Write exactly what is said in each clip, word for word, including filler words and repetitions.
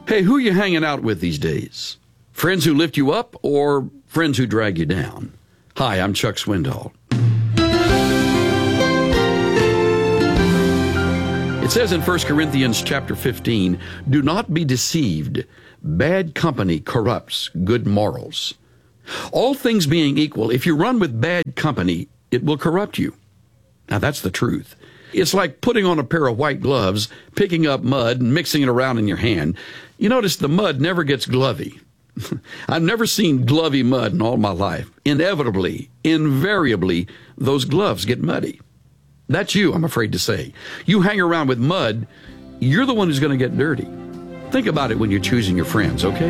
Hey, who are you hanging out with these days? Friends who lift you up or friends who drag you down? Hi, I'm Chuck Swindoll. It says in First Corinthians chapter fifteen, do not be deceived. Bad company corrupts good morals. All things being equal, if you run with bad company, it will corrupt you. Now, that's the truth. It's like putting on a pair of white gloves, picking up mud, and mixing it around in your hand. You notice the mud never gets glovy. I've never seen glovy mud in all my life. Inevitably, invariably, those gloves get muddy. That's you, I'm afraid to say. You hang around with mud, you're the one who's going to get dirty. Think about it when you're choosing your friends, okay?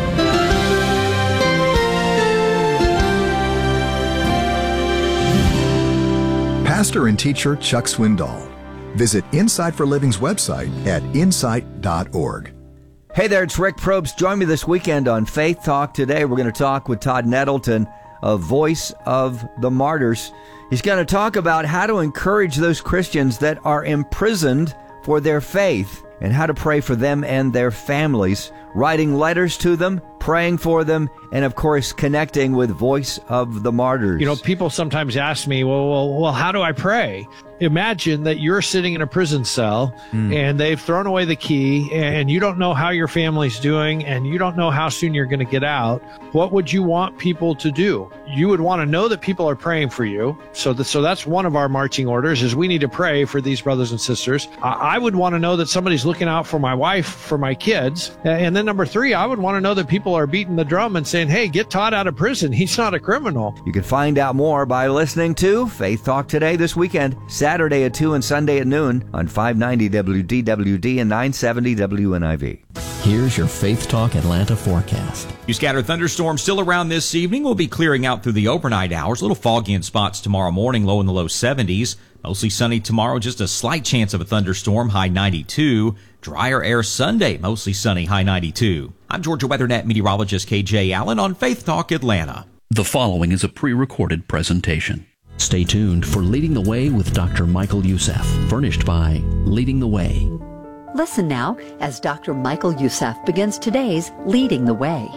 Pastor and teacher Chuck Swindoll. Visit Insight for Living's website at insight dot org. Hey there, it's Rick Probst. Join me this weekend on Faith Talk. Today we're going to talk with Todd Nettleton, a voice of the martyrs. He's going to talk about how to encourage those Christians that are imprisoned for their faith and how to pray for them and their families, writing letters to them, praying for them, and of course connecting with Voice of the Martyrs. You know, people sometimes ask me, well, well, well how do I pray? Imagine that you're sitting in a prison cell mm. and they've thrown away the key and you don't know how your family's doing and you don't know how soon you're going to get out. What would you want people to do? You would want to know that people are praying for you. So, that, so that's one of our marching orders is we need to pray for these brothers and sisters. I, I would want to know that somebody's looking out for my wife, for my kids. And then number three, I would want to know that people are beating the drum and saying, hey, get Todd out of prison. He's not a criminal. You can find out more by listening to Faith Talk Today this weekend, Saturday at two and Sunday at noon on five ninety W D W D and nine seventy W N I V. Here's your Faith Talk Atlanta forecast. You scattered thunderstorms still around this evening. Will be clearing out through the overnight hours. A little foggy in spots tomorrow morning, low in the low seventies. Mostly sunny tomorrow, just a slight chance of a thunderstorm, high ninety-two. Drier air Sunday, mostly sunny, high ninety-two. I'm Georgia WeatherNet meteorologist K J Allen on Faith Talk Atlanta. The following is a pre-recorded presentation. Stay tuned for Leading the Way with Doctor Michael Youssef, furnished by Leading the Way. Listen now as Doctor Michael Youssef begins today's Leading the Way.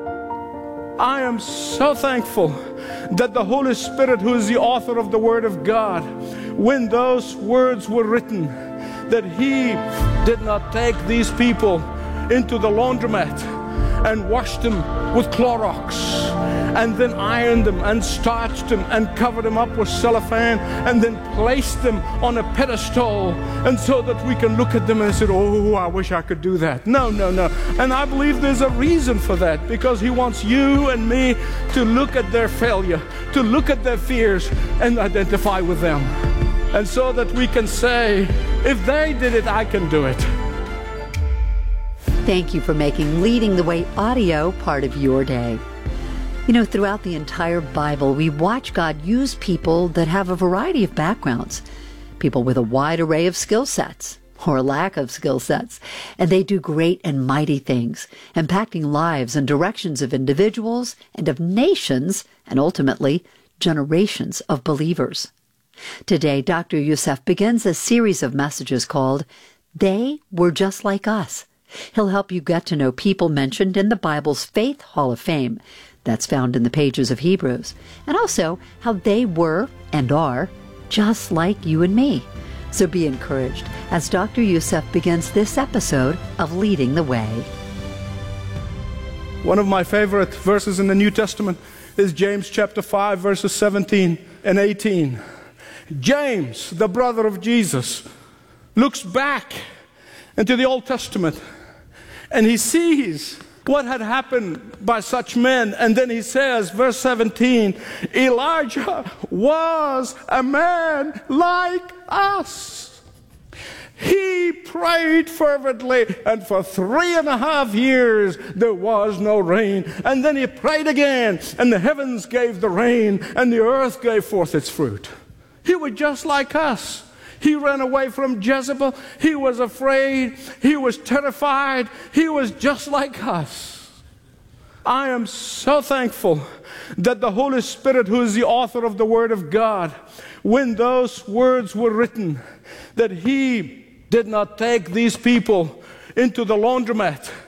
I am so thankful that the Holy Spirit, who is the author of the Word of God, when those words were written, that He did not take these people into the laundromat and wash them with Clorox and then ironed them and starched them and covered them up with cellophane and then placed them on a pedestal and so that we can look at them and say, oh, I wish I could do that. No, no, no. And I believe there's a reason for that, because He wants you and me to look at their failure, to look at their fears and identify with them. And so that we can say, if they did it, I can do it. Thank you for making Leading the Way audio part of your day. You know, throughout the entire Bible, we watch God use people that have a variety of backgrounds, people with a wide array of skill sets, or a lack of skill sets, and they do great and mighty things, impacting lives and directions of individuals and of nations, and ultimately, generations of believers. Today, Doctor Youssef begins a series of messages called, They Were Just Like Us. He'll help you get to know people mentioned in the Bible's Faith Hall of Fame, that's found in the pages of Hebrews, and also how they were and are just like you and me. So be encouraged as Doctor Youssef begins this episode of Leading the Way. One of my favorite verses in the New Testament is James chapter five, verses seventeen and eighteen. James, the brother of Jesus, looks back into the Old Testament and he sees what had happened by such men. And then he says, verse seventeen, Elijah was a man like us. He prayed fervently, and for three and a half years there was no rain. And then he prayed again, and the heavens gave the rain, and the earth gave forth its fruit. He was just like us. He ran away from Jezebel. He was afraid. He was terrified. He was just like us. I am so thankful that the Holy Spirit, who is the author of the Word of God, when those words were written, that He did not take these people into the laundromat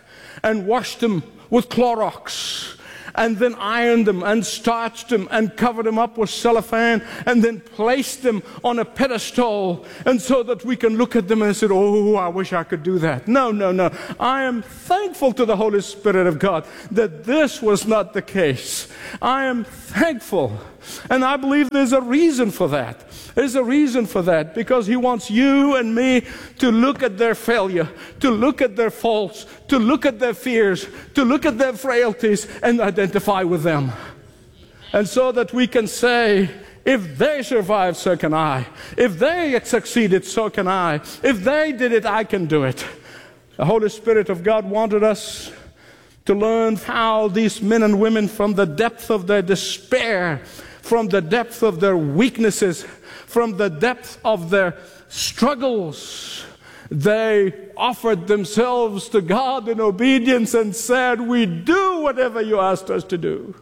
and washed them with Clorox, and then ironed them and starched them and covered them up with cellophane and then placed them on a pedestal, and so that we can look at them and say, oh, I wish I could do that. No, no, no. I am thankful to the Holy Spirit of God that this was not the case. I am thankful, and I believe there's a reason for that. There's a reason for that, because He wants you and me to look at their failure, to look at their faults, to look at their fears, to look at their frailties and identify with them. And so that we can say, if they survived, so can I. If they succeeded, so can I. If they did it, I can do it. The Holy Spirit of God wanted us to learn how these men and women, from the depth of their despair, from the depth of their weaknesses, from the depth of their struggles, they offered themselves to God in obedience and said, we do whatever you asked us to do.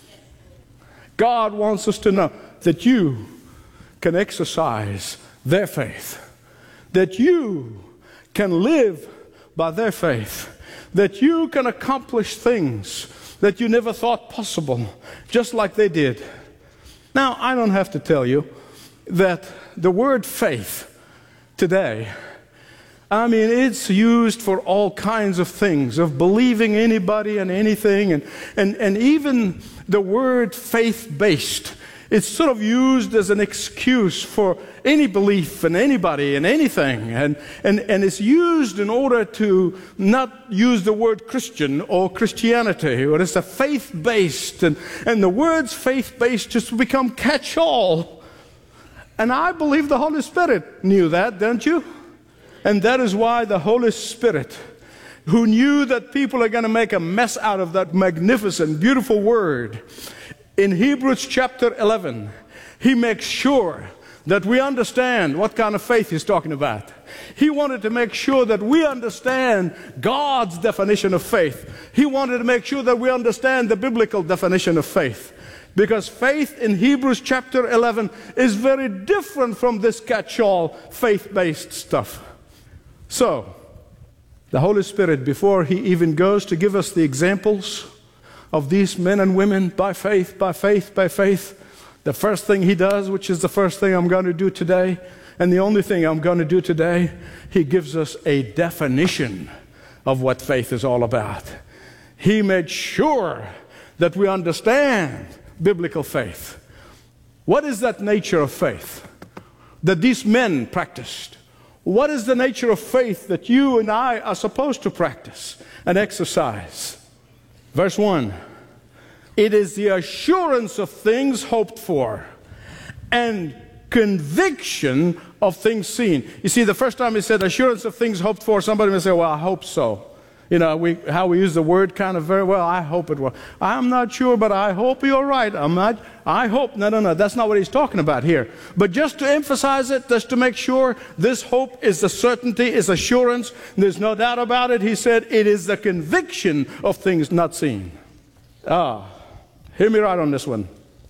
God wants us to know that you can exercise their faith, that you can live by their faith, that you can accomplish things that you never thought possible, just like they did. Now, I don't have to tell you that the word faith today, I mean, it's used for all kinds of things, of believing anybody and anything, and, and, and even the word faith-based. It's sort of used as an excuse for any belief in anybody and anything, and, and, and it's used in order to not use the word Christian or Christianity, or it's a faith-based, and, and the words faith-based just become catch-all. And I believe the Holy Spirit knew that, don't you? And that is why the Holy Spirit, who knew that people are going to make a mess out of that magnificent, beautiful word, in Hebrews chapter eleven, He makes sure that we understand what kind of faith He's talking about. He wanted to make sure that we understand God's definition of faith. He wanted to make sure that we understand the biblical definition of faith. Because faith in Hebrews chapter eleven is very different from this catch-all faith-based stuff. So, the Holy Spirit, before He even goes to give us the examples of these men and women by faith, by faith, by faith, the first thing He does, which is the first thing I'm going to do today, and the only thing I'm going to do today, He gives us a definition of what faith is all about. He made sure that we understand biblical faith. What is that nature of faith that these men practiced? What is the nature of faith that you and I are supposed to practice and exercise? Verse one, it is the assurance of things hoped for and conviction of things seen. You see, the first time he said assurance of things hoped for, somebody may say, well, I hope so. You know, we, how we use the word kind of very well, I hope it will. I'm not sure, but I hope you're right. I'm not, I hope. No, no, no, that's not what he's talking about here. But just to emphasize it, just to make sure this hope is the certainty, is assurance, there's no doubt about it, he said, it is the conviction of things not seen. Ah, hear me right on this one.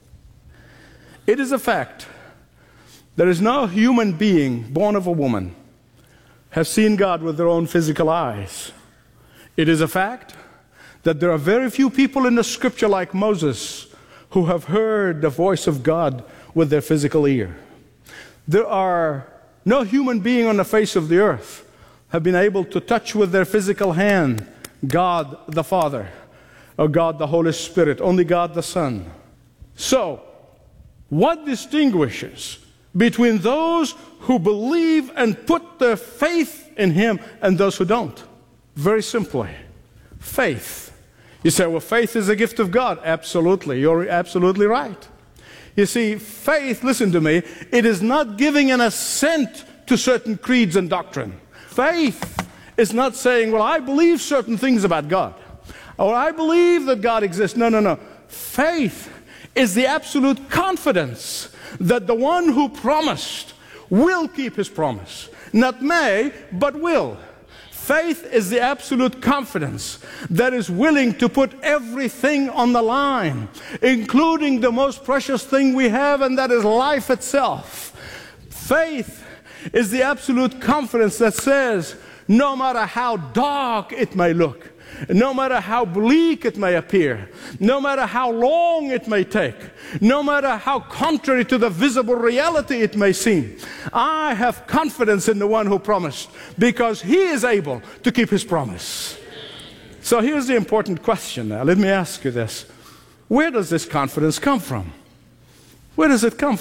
It is a fact. There is no human being born of a woman has seen God with their own physical eyes. It is a fact that there are very few people in the Scripture like Moses who have heard the voice of God with their physical ear. There are no human being on the face of the earth have been able to touch with their physical hand God the Father or God the Holy Spirit, only God the Son. So, what distinguishes between those who believe and put their faith in Him and those who don't? Very simply, faith. You say, well, faith is a gift of God. Absolutely. You're absolutely right. You see, faith, listen to me, it is not giving an assent to certain creeds and doctrine. Faith is not saying, well, I believe certain things about God, or I believe that God exists. No, no, no. Faith is the absolute confidence that the one who promised will keep His promise. Not may, but will. Faith is the absolute confidence that is willing to put everything on the line, including the most precious thing we have, and that is life itself. Faith is the absolute confidence that says, no matter how dark it may look, no matter how bleak it may appear, no matter how long it may take, no matter how contrary to the visible reality it may seem, I have confidence in the one who promised, because he is able to keep his promise. So here's the important question now. Let me ask you this. Where does this confidence come from? Where does it come